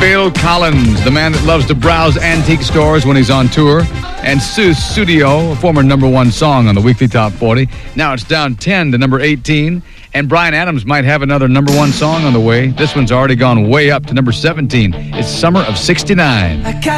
Phil Collins, the man that loves to browse antique stores when he's on tour. And Sussudio, a former number one song on the Weekly Top 40. Now it's down 10 to number 18. And Bryan Adams might have another number one song on the way. This one's already gone way up to number 17. It's Summer of '69.